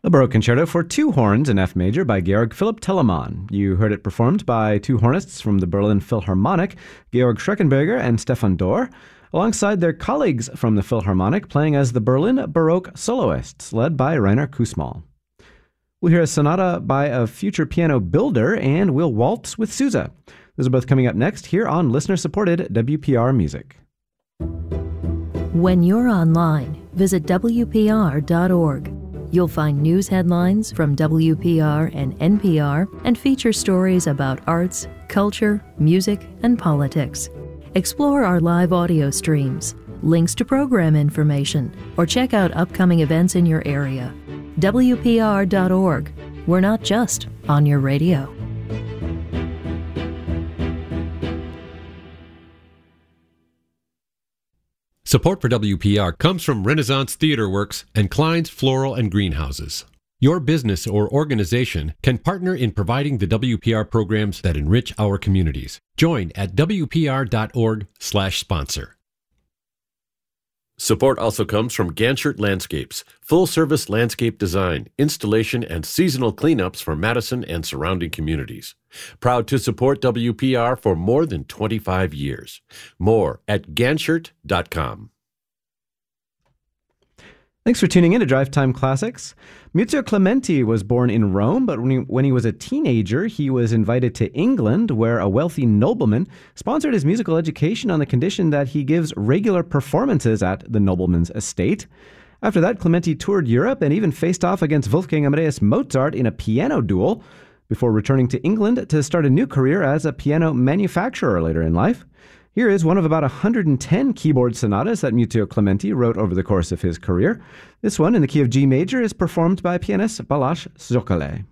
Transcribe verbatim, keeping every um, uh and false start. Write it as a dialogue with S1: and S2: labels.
S1: a Baroque concerto for two horns in F major by Georg Philipp Telemann. You heard it performed by two hornists from the Berlin Philharmonic, Georg Schreckenberger and Stefan Dorr, alongside their colleagues from the Philharmonic playing as the Berlin Baroque soloists, led by Rainer Kussmaul. We'll hear a sonata by a future piano builder, and we'll waltz with Sousa. Those are both coming up next here on listener-supported W P R Music.
S2: When you're online, visit W P R dot org. You'll find news headlines from W P R and N P R and feature stories about arts, culture, music, and politics. Explore our live audio streams, links to program information, or check out upcoming events in your area. W P R dot org. We're not just on your radio.
S3: Support for W P R comes from Renaissance Theater Works and Klein's Floral and Greenhouses. Your business or organization can partner in providing the W P R programs that enrich our communities. Join at W P R dot org slash sponsor. Support also comes from Ganshert Landscapes, full-service landscape design, installation, and seasonal cleanups for Madison and surrounding communities. Proud to support W P R for more than twenty-five years. More at ganshert dot com.
S1: Thanks for tuning in to Drive Time Classics. Muzio Clementi was born in Rome, but when he, when he was a teenager, he was invited to England, where a wealthy nobleman sponsored his musical education on the condition that he gives regular performances at the nobleman's estate. After that, Clementi toured Europe and even faced off against Wolfgang Amadeus Mozart in a piano duel, before returning to England to start a new career as a piano manufacturer later in life. Here is one of about one hundred ten keyboard sonatas that Muzio Clementi wrote over the course of his career. This one, in the key of G major, is performed by pianist Balázs Zokály.